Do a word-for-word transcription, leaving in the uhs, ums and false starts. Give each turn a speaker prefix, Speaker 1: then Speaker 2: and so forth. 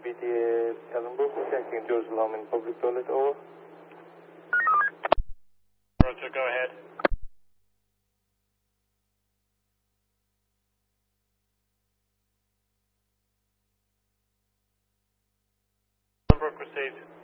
Speaker 1: B T A Ellenbrook, connecting George Longman Public Toilet, over.
Speaker 2: Roger, go ahead. Ellenbrook received.